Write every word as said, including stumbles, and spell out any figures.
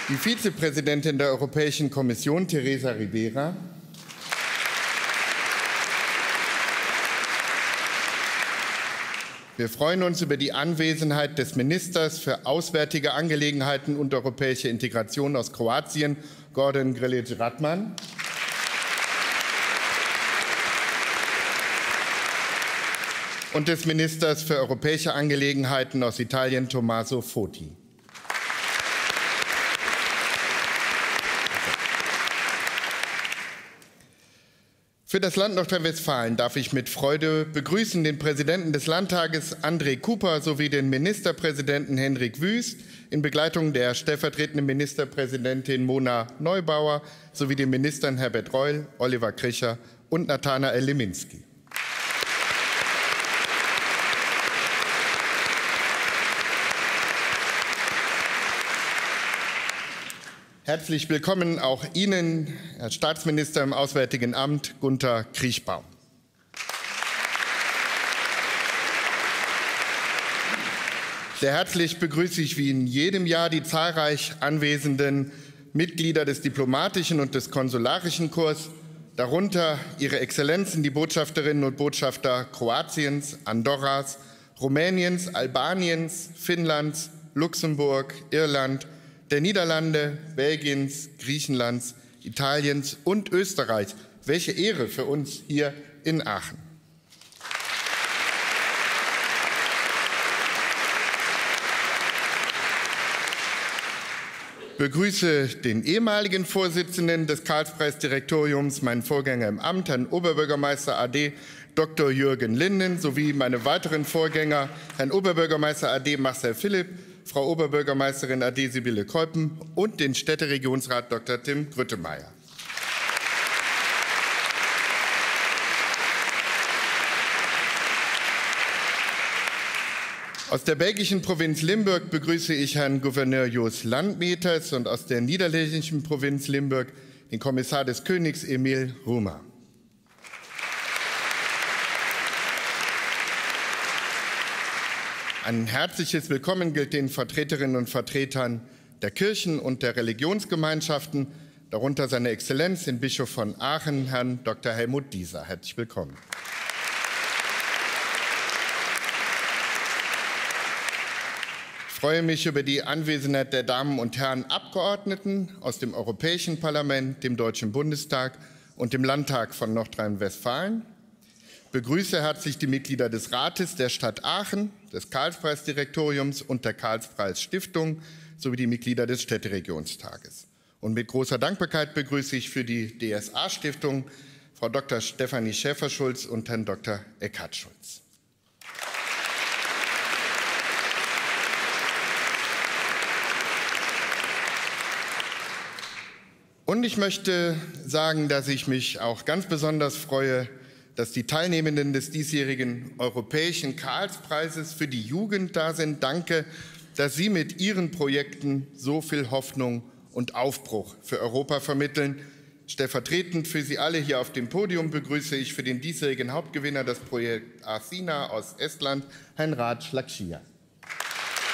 Die Vizepräsidentin der Europäischen Kommission, Teresa Ribera, wir freuen uns über die Anwesenheit des Ministers für Auswärtige Angelegenheiten und europäische Integration aus Kroatien, Gordon Grlić-Radman. Und des Ministers für europäische Angelegenheiten aus Italien, Tommaso Foti. Für das Land Nordrhein-Westfalen darf ich mit Freude begrüßen den Präsidenten des Landtages André Cooper sowie den Ministerpräsidenten Hendrik Wüst in Begleitung der stellvertretenden Ministerpräsidentin Mona Neubauer sowie den Ministern Herbert Reul, Oliver Krischer und Nathanael Leminski. Herzlich willkommen auch Ihnen, Herr Staatsminister im Auswärtigen Amt, Gunther Kriechbaum. Sehr herzlich begrüße ich wie in jedem Jahr die zahlreich anwesenden Mitglieder des diplomatischen und des konsularischen Korps, darunter Ihre Exzellenzen, die Botschafterinnen und Botschafter Kroatiens, Andorras, Rumäniens, Albaniens, Finnlands, Luxemburg, Irland, der Niederlande, Belgiens, Griechenlands, Italiens und Österreichs. Welche Ehre für uns hier in Aachen. Ich begrüße den ehemaligen Vorsitzenden des Karlspreisdirektoriums, meinen Vorgänger im Amt, Herrn Oberbürgermeister A D Doktor Jürgen Linden, sowie meine weiteren Vorgänger, Herrn Oberbürgermeister A D Marcel Philipp, Frau Oberbürgermeisterin A D Sibylle Keupen und den Städteregierungsrat Doktor Tim Grüttemeier. Aus der belgischen Provinz Limburg begrüße ich Herrn Gouverneur Joos Landmeters und aus der niederländischen Provinz Limburg den Kommissar des Königs Emil Roemer. Ein herzliches Willkommen gilt den Vertreterinnen und Vertretern der Kirchen und der Religionsgemeinschaften, darunter seine Exzellenz, den Bischof von Aachen, Herrn Doktor Helmut Dieser. Herzlich willkommen. Ich freue mich über die Anwesenheit der Damen und Herren Abgeordneten aus dem Europäischen Parlament, dem Deutschen Bundestag und dem Landtag von Nordrhein-Westfalen. Ich begrüße herzlich die Mitglieder des Rates der Stadt Aachen, des Karlspreisdirektoriums und der Karlspreis-Stiftung sowie die Mitglieder des Städteregionstages. Und mit großer Dankbarkeit begrüße ich für die D S A-Stiftung Frau Doktor Stefanie Schäfer-Schulz und Herrn Doktor Eckhard Schulz. Und ich möchte sagen, dass ich mich auch ganz besonders freue, dass die Teilnehmenden des diesjährigen Europäischen Karlspreises für die Jugend da sind. Danke, dass Sie mit Ihren Projekten so viel Hoffnung und Aufbruch für Europa vermitteln. Stellvertretend für Sie alle hier auf dem Podium begrüße ich für den diesjährigen Hauptgewinner des Projekts Athena aus Estland, Herrn Raj Lakshya.